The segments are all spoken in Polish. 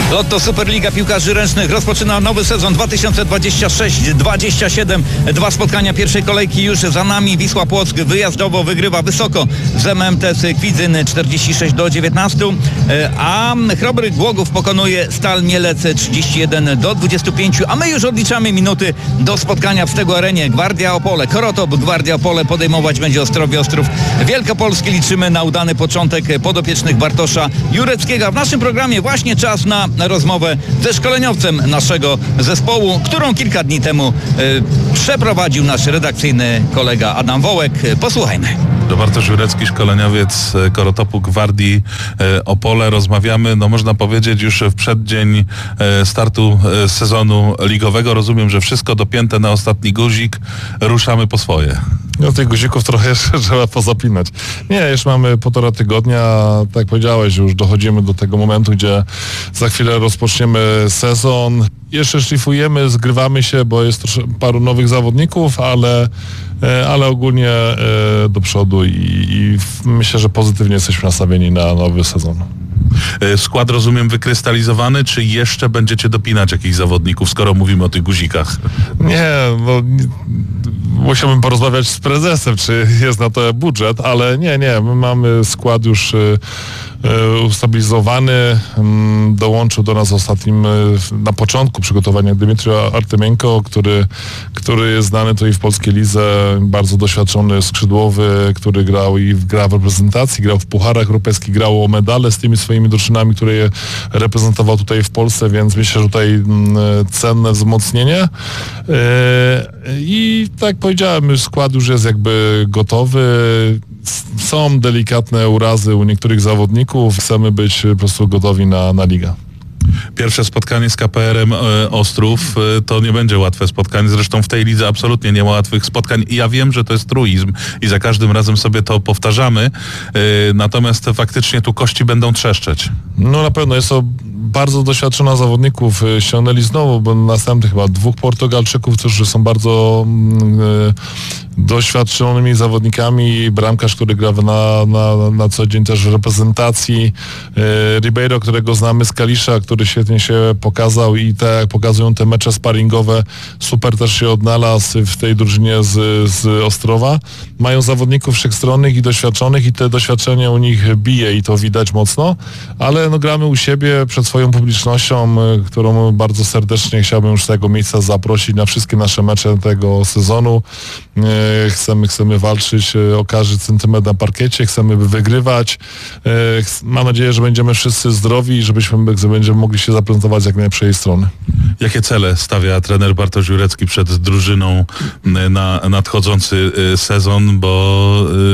Lotto Superliga Piłkarzy Ręcznych rozpoczyna nowy sezon 2026-27. 2 spotkania pierwszej kolejki już za nami. Wisła Płock wyjazdowo wygrywa wysoko z MMTS Kwidzyn 46-19, a Chrobry Głogów pokonuje Stal Mielec 31-25, a my już odliczamy minuty do spotkania w Stegu Arenie. Gwardia Opole, Korotop, Gwardia Opole podejmować będzie Ostrowie Ostrów Wielkopolski. Liczymy na udany początek podopiecznych Bartosza Jureckiego. W naszym programie właśnie czas na rozmowę ze szkoleniowcem naszego zespołu, którą kilka dni temu przeprowadził nasz redakcyjny kolega Adam Wołek. Posłuchajmy. Bartosz Jurecki, szkoleniowiec Korotopu Gwardii Opole. Rozmawiamy, można powiedzieć, już w przeddzień startu sezonu ligowego. Rozumiem, że wszystko dopięte na ostatni guzik. Ruszamy po swoje. No tych guzików trochę jeszcze trzeba pozapinać. Nie, już mamy 1,5 tygodnia, tak jak powiedziałeś, już dochodzimy do tego momentu, gdzie za chwilę rozpoczniemy sezon. Jeszcze szlifujemy, zgrywamy się, bo jest paru nowych zawodników, ale ogólnie do przodu i myślę, że pozytywnie jesteśmy nastawieni na nowy sezon. Skład, rozumiem, wykrystalizowany, czy jeszcze będziecie dopinać jakichś zawodników, skoro mówimy o tych guzikach? Nie, musiałbym porozmawiać z prezesem, czy jest na to budżet, ale nie, my mamy skład już ustabilizowany. Dołączył do nas na początku przygotowania Dmytro Artymienko, który jest znany tutaj w polskiej lidze, bardzo doświadczony skrzydłowy, który gra w reprezentacji, grał w pucharach europejskich, grał o medale z tymi swoimi drużynami, które je reprezentował tutaj w Polsce, więc myślę, że tutaj cenne wzmocnienie. I tak jak powiedziałem, skład już jest jakby gotowy. Są delikatne urazy u niektórych zawodników. Chcemy być po prostu gotowi na ligę. Pierwsze spotkanie z KPR-em Ostrów to nie będzie łatwe spotkanie. Zresztą w tej lidze absolutnie nie ma łatwych spotkań. I ja wiem, że to jest truizm i za każdym razem sobie to powtarzamy. Natomiast faktycznie tu kości będą trzeszczeć. No na pewno jest to bardzo doświadczona zawodników. Ściągnęli znowu, bo następnych chyba 2 Portugalczyków, którzy są bardzo doświadczonymi zawodnikami. Bramkarz, który gra na co dzień też w reprezentacji. Ribeiro, którego znamy z Kalisza, który świetnie się pokazał i tak jak pokazują te mecze sparingowe, super też się odnalazł w tej drużynie z Ostrowa. Mają zawodników wszechstronnych i doświadczonych i te doświadczenie u nich bije i to widać mocno, ale gramy u siebie przed swoją publicznością, którą bardzo serdecznie chciałbym już z tego miejsca zaprosić na wszystkie nasze mecze tego sezonu. Chcemy walczyć o każdy centymetr na parkiecie, chcemy wygrywać. Mam nadzieję, że będziemy wszyscy zdrowi i będziemy mogli się zaprezentować z jak najlepszej strony. Jakie cele stawia trener Bartosz Jurecki przed drużyną na nadchodzący sezon, bo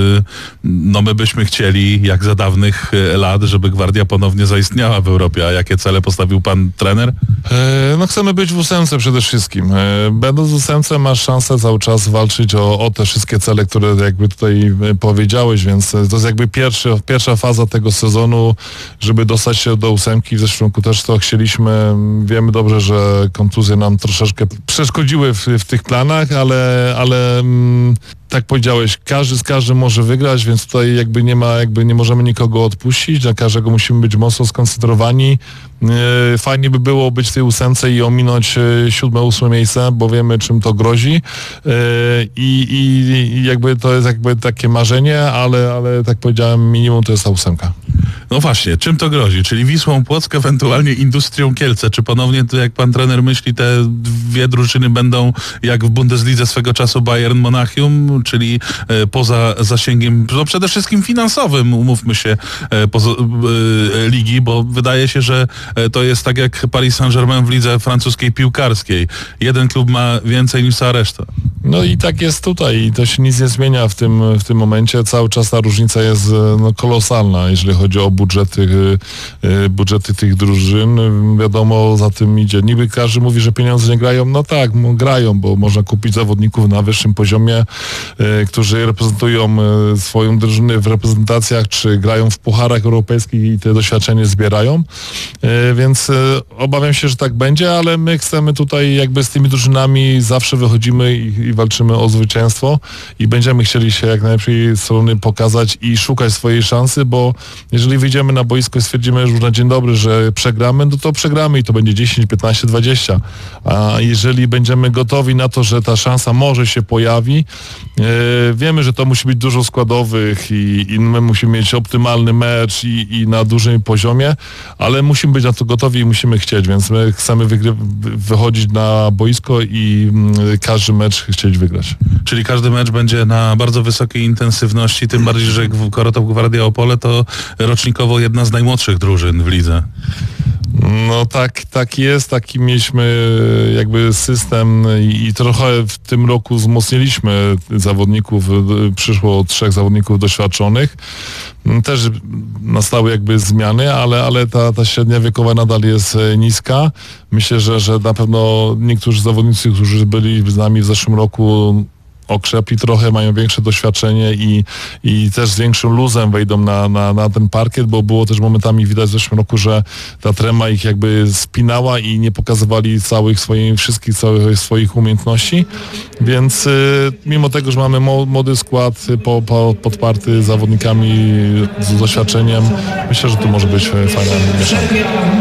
my byśmy chcieli, jak za dawnych lat, żeby Gwardia ponownie zaistniała w Europie. A jakie cele postawił pan trener? Chcemy być w 8 przede wszystkim. Będąc w 8 masz szansę cały czas walczyć o te wszystkie cele, które jakby tutaj powiedziałeś, więc to jest jakby pierwsza faza tego sezonu, żeby dostać się do 8. W zeszłym roku też to chcieliśmy. Wiemy dobrze, że kontuzje nam troszeczkę przeszkodziły w tych planach, ale tak powiedziałeś, każdy z każdym może wygrać, więc tutaj nie możemy nikogo odpuścić, na każdego musimy być mocno skoncentrowani. Fajnie by było być w tej 8 i ominąć 7, 8 miejsce, bo wiemy, czym to grozi. I jakby to jest jakby takie marzenie, ale tak powiedziałem, minimum to jest ta 8. No właśnie, czym to grozi? Czyli Wisłą Płock, ewentualnie Industrią Kielce. Czy ponownie, jak pan trener myśli, te 2 drużyny będą jak w Bundeslidze swego czasu Bayern Monachium, czyli poza zasięgiem, przede wszystkim finansowym, umówmy się, ligi, bo wydaje się, że to jest tak jak Paris Saint-Germain w lidze francuskiej piłkarskiej. Jeden klub ma więcej niż cała reszta. No i tak jest tutaj i to się nic nie zmienia w tym momencie. Cały czas ta różnica jest kolosalna, jeżeli chodzi o budżety tych drużyn. Wiadomo, za tym idzie. Niby każdy mówi, że pieniądze nie grają. No tak, grają, bo można kupić zawodników na wyższym poziomie, którzy reprezentują swoją drużynę w reprezentacjach, czy grają w pucharach europejskich i te doświadczenie zbierają. Więc obawiam się, że tak będzie, ale my chcemy tutaj jakby z tymi drużynami zawsze wychodzimy i walczymy o zwycięstwo i będziemy chcieli się jak najlepiej strony pokazać i szukać swojej szansy, bo jeżeli wyjdziemy na boisko i stwierdzimy już na dzień dobry, że przegramy, no to przegramy i to będzie 10, 15, 20. A jeżeli będziemy gotowi na to, że ta szansa może się pojawi, wiemy, że to musi być dużo składowych i my musimy mieć optymalny mecz i na dużym poziomie, ale musimy być na to gotowi i musimy chcieć, więc my chcemy wychodzić na boisko i każdy mecz chcieć wygrać. Czyli każdy mecz będzie na bardzo wysokiej intensywności, tym bardziej, że Korotop Gwardia Opole to rocznikowo jedna z najmłodszych drużyn w lidze. No tak jest, taki mieliśmy jakby system i trochę w tym roku wzmocniliśmy zawodników, przyszło 3 zawodników doświadczonych. Też nastały jakby zmiany, ale ta średnia wiekowa nadal jest niska. Myślę, że na pewno niektórzy zawodnicy, którzy byli z nami w zeszłym roku, okrzepli trochę, mają większe doświadczenie i też z większym luzem wejdą na ten parkiet, bo było też momentami widać w zeszłym roku, że ta trema ich jakby spinała i nie pokazywali wszystkich swoich umiejętności, więc mimo tego, że mamy młody skład podparty zawodnikami z doświadczeniem, myślę, że to może być fajna mieszanka.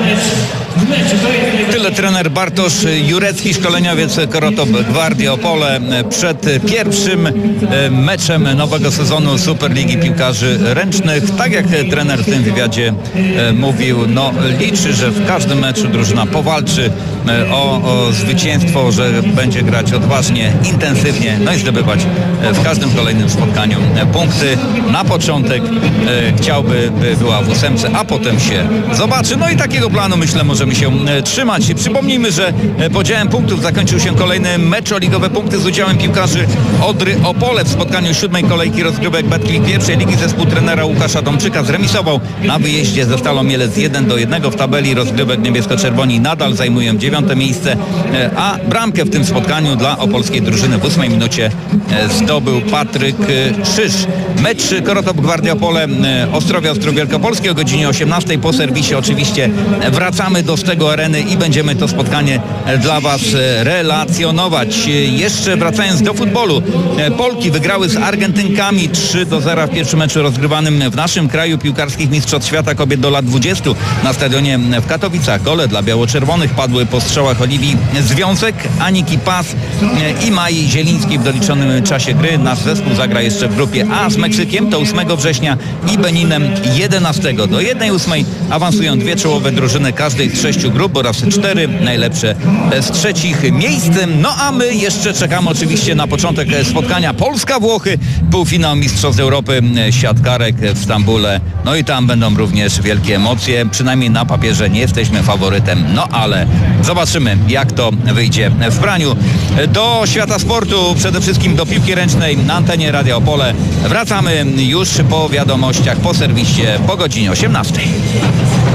Tyle trener Bartosz Jurecki, szkoleniowiec Korotop Gwardia Opole przed pierwszym meczem nowego sezonu Superligi Piłkarzy Ręcznych. Tak jak trener w tym wywiadzie mówił, liczy, że w każdym meczu drużyna powalczy o zwycięstwo, że będzie grać odważnie, intensywnie, i zdobywać w każdym kolejnym spotkaniu punkty. Na początek chciałby, by była w 8, a potem się zobaczy. I takiego planu, myślę, możemy się trzymać. Przypomnijmy, że podziałem punktów zakończył się kolejny mecz o ligowe punkty z udziałem piłkarzy Odry Opole. W spotkaniu 7. kolejki rozgrywek Betclic pierwszej ligi zespół trenera Łukasza Tomczyka zremisował na wyjeździe ze Stalą Mielec 1-1. W tabeli rozgrywek niebiesko-czerwoni nadal zajmują 9. miejsce, a bramkę w tym spotkaniu dla opolskiej drużyny w 8 minucie zdobył Patryk Krzyż. Mecz Korotop Gwardia Opole Ostrowia Ostrów Wielkopolski o godzinie 18. Po serwisie oczywiście wracamy do Stego Areny i będziemy to spotkanie dla Was relacjonować. Jeszcze wracając do futbolu, Polki wygrały z Argentynkami 3-0 w pierwszym meczu rozgrywanym w naszym kraju piłkarskich Mistrzostw Świata kobiet do lat 20 na stadionie w Katowicach. Gole dla biało-czerwonych padły po strzałach Oliwii Związek, Aniki Pas i Mai Zielińskiej w doliczonym czasie gry. Nasz zespół zagra jeszcze w grupie A z Meksykiem, to 8 września i Beninem 11. Do 1/8 awansują 2 czołowe drużyny każdej z 6 grup oraz 4 najlepsze z trzecich miejsc. A my jeszcze czekamy oczywiście na początek spotkania Polska-Włochy, półfinał Mistrzostw Europy siatkarek w Stambule. I tam będą również wielkie emocje. Przynajmniej na papierze nie jesteśmy faworytem, ale zobaczymy, jak to wyjdzie w praniu. Do świata sportu, przede wszystkim do piłki ręcznej na antenie Radia Opole wracamy już po wiadomościach, po serwisie, po godzinie 18.